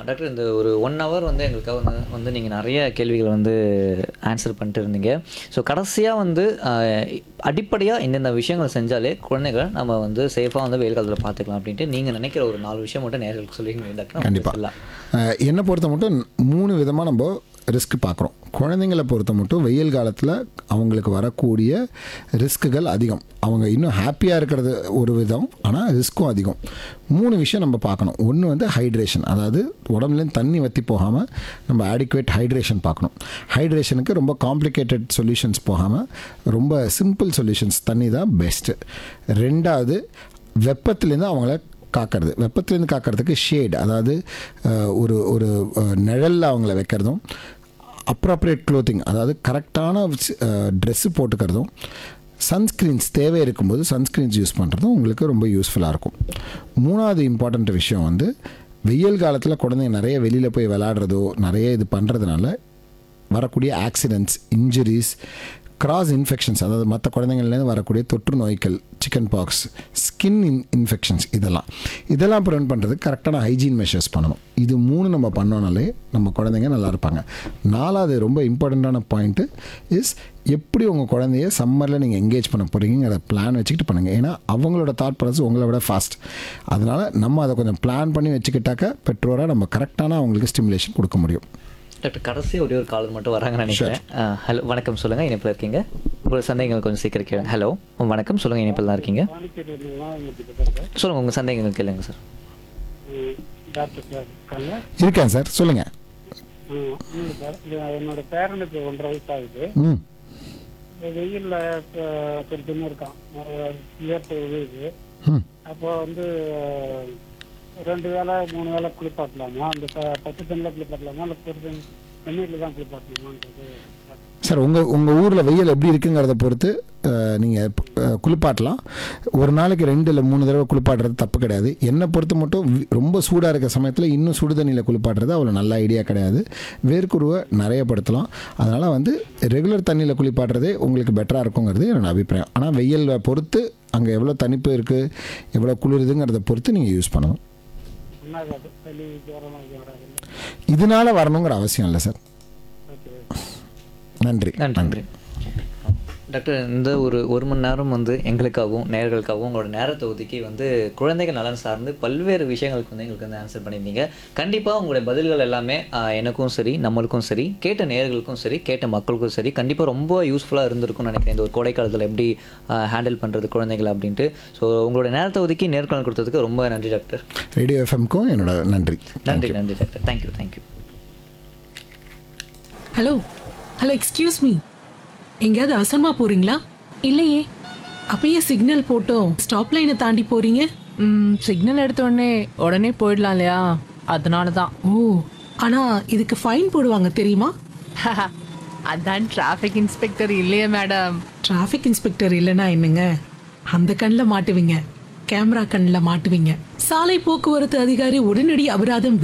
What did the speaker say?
Doctor இந்த ஒரு 1 hour வந்து எங்களுக்காக வந்து நீங்கள் நிறைய கேள்விகள் வந்து ஆன்சர் பண்ணிட்டு இருந்தீங்க. ஸோ கடைசியாக வந்து அடிப்படையாக இந்தந்த விஷயங்கள் செஞ்சாலே குழந்தைகளை நம்ம வந்து சேஃபாக வந்து வெயில் காலத்தில் பார்த்துக்கலாம் அப்படின்ட்டு நீங்கள் நினைக்கிற ஒரு 4 விஷயம் மட்டும் நேர்களுக்கு சொல்லிங்க டாக்டர். கண்டிப்பாக என்னை பொறுத்த மட்டும் 3 விதமாக நம்ம ரிஸ்க் பார்க்குறோம். குழந்தைங்களை பொறுத்த மட்டும் வெயில் காலத்தில் அவங்களுக்கு வரக்கூடிய ரிஸ்க்குகள் அதிகம். அவங்க இன்னும் ஹாப்பியாக இருக்கிறது ஒரு விதம், ஆனால் ரிஸ்க்கும் அதிகம். 3 விஷயம் நம்ம பார்க்கணும். ஒன்று வந்து ஹைட்ரேஷன், அதாவது உடம்புலேருந்து தண்ணி வற்றி போகாமல் நம்ம ஆடிக்குவேட் ஹைட்ரேஷன் பார்க்கணும். ஹைட்ரேஷனுக்கு ரொம்ப காம்ப்ளிகேட்டட் சொல்யூஷன்ஸ் போகாமல் ரொம்ப சிம்பிள் சொல்யூஷன்ஸ், தண்ணி தான் பெஸ்ட்டு. 2வது வெப்பத்துலேருந்து அவங்கள காக்கிறது. வெப்பத்துலேருந்து காக்கிறதுக்கு ஷேட், அதாவது ஒரு நிழலில் அவங்கள வைக்கிறதும், அப்ராப்ரியேட் க்ளோத்திங், அதாவது கரெக்டான ட்ரெஸ்ஸு போட்டுக்கிறதும், சன்ஸ்க்ரீன்ஸ் தேவை இருக்கும்போது சன்ஸ்க்ரீன்ஸ் யூஸ் பண்ணுறதும் உங்களுக்கு ரொம்ப யூஸ்ஃபுல்லாக இருக்கும். 3வது இம்பார்ட்டண்ட் விஷயம் வந்து வெயில் காலத்தில் குழந்தைங்க நிறைய வெளியில் போய் விளையாடுறதோ நிறைய இது பண்ணுறதுனால வரக்கூடிய ஆக்சிடென்ட்ஸ், இன்ஜுரிஸ், கிராஸ் இன்ஃபெக்ஷன்ஸ், அதாவது மற்ற குழந்தைங்கள்லேருந்து வரக்கூடிய தொற்று நோய்கள், சிக்கன் பாக்ஸ், ஸ்கின் இன்ஃபெக்ஷன்ஸ், இதெல்லாம் ப்ரிவென்ட் பண்ணுறதுக்கு கரெக்டான ஹைஜீன் மெஷர்ஸ் பண்ணணும். இது 3 நம்ம பண்ணோனாலே நம்ம குழந்தைங்க நல்லா இருப்பாங்க. 4வது ரொம்ப இம்பார்ட்டண்ட்டான பாயிண்ட்டு இஸ் எப்படி உங்கள் குழந்தைய சம்மரில் நீங்கள் என்கேஜ் பண்ண போகிறீங்கிற பிளான் வச்சுக்கிட்டு பண்ணுங்கள். ஏன்னா அவங்களோட தாட் ப்ராசஸ் உங்களை விட ஃபாஸ்ட். அதனால் நம்ம அதை கொஞ்சம் பிளான் பண்ணி வச்சுக்கிட்டாக்க பெற்றோராக நம்ம கரெக்டான அவங்களுக்கு ஸ்டிமுலேஷன் கொடுக்க முடியும். டாக்டர் கடைசி ஒரே ஒரு காலர் மட்டும் வராங்கன்னு நினைக்கிறேன். ஹலோ வணக்கம், சொல்லுங்கள், இணைப்பில் இருக்கீங்க. உங்களோட சந்தேகங்கள் கொஞ்சம் சீக்கிரம் கேளுங்க. ஹலோ வணக்கம், சொல்லுங்கள், இணைப்பில் தான் இருக்கீங்க. சொல்லுங்கள், உங்கள் சந்தேகங்கள் கேளுங்க சார். இருக்கேன் சார், சொல்லுங்கள். என்னோட பேரனுக்கு 1.5 வயசு ஆகுது. வெயில்ல கொஞ்சம் இருக்கான், விழுது. அப்போ வந்து 2 வேளை 3 வேளை குளிப்பாட்டலாமா, அந்த 10 தண்ணியில் குளிப்பாட்டலாமா, இல்லை 10 தண்ணீரில் தான் குளிப்பாட்டலாமான்றது சார். உங்கள் ஊரில் வெயில் எப்படி இருக்குங்கிறத பொறுத்து நீங்கள் குளிப்பாட்டலாம். ஒரு நாளைக்கு 2 இல்லை 3 தடவை குளிப்பாட்டுறது தப்பு கிடையாது. என்னை பொறுத்த மட்டும் ரொம்ப சூடாக இருக்கிற சமயத்தில் இன்னும் சுடு தண்ணியில் குளிப்பாட்டுறது அவ்வளோ நல்ல ஐடியா கிடையாது. வேர்க்குருவை நிறைய படுத்தலாம். அதனால் வந்து ரெகுலர் தண்ணியில் குளிப்பாட்டுறதே உங்களுக்கு பெட்டராக இருக்குங்கிறது என்னோடய அபிப்பிராயம். ஆனால் வெயிலை பொறுத்து அங்கே எவ்வளோ தணிப்பு இருக்குது, எவ்வளோ குளிருதுங்கிறத பொறுத்து நீங்கள் யூஸ் பண்ணணும். இதனால வரணுங்கிற அவசியம் இல்லை சார். நன்றி. நன்றி டாக்டர். இந்த ஒரு மணி நேரம் வந்து எங்களுக்காகவும் நேயர்களுக்காகவும் உங்களோட நேரத்தை ஒதுக்கி வந்து குழந்தைகள் நலன் சார்ந்து பல்வேறு விஷயங்களுக்கு வந்து எங்களுக்கு வந்து ஆன்சர் பண்ணியிருந்தீங்க. கண்டிப்பாக உங்களுடைய பதில்கள் எல்லாமே எனக்கும் சரி, நம்மளுக்கும் சரி, கேட்ட நேயர்களுக்கும் சரி, கேட்ட மக்களுக்கும் சரி, கண்டிப்பாக ரொம்ப யூஸ்ஃபுல்லாக இருந்திருக்கும்னு நினைக்கிறேன். இந்த ஒரு கோடைக்காலத்தில் எப்படி ஹேண்டில் பண்ணுறது குழந்தைகள் அப்படின்ட்டு. ஸோ உங்களோட நேரத்தை ஒதுக்கி நேர்காணல் கொடுத்ததுக்கு ரொம்ப நன்றி டாக்டர். ரேடியோ எஃப்எம்க்கும் என்னோட நன்றி. நன்றி doctor. Thank you. Hello excuse me, எங்கேயாவது அவசரமா போறீங்களா? இல்லையே. அப்பயே சிக்னல் போட்டோம் ஸ்டாப் லைனை தாண்டி போறீங்க. சிக்னல் எடுத்த உடனே போயிடலாம் இல்லையா, அதனால தான். ஓ, ஆனா இதுக்கு ஃபைன் போடுவாங்க தெரியுமா? அதான் டிராஃபிக் இன்ஸ்பெக்டர் இல்லையே மேடம். டிராஃபிக் இன்ஸ்பெக்டர் இல்லைன்னா என்னங்க, அந்த கண்ணில் மாட்டுவீங்க, கேமரா கண்ணில் மாட்டுவீங்க. சாலை போக்குவரத்து அதிகாரி உடனடி அபராதம்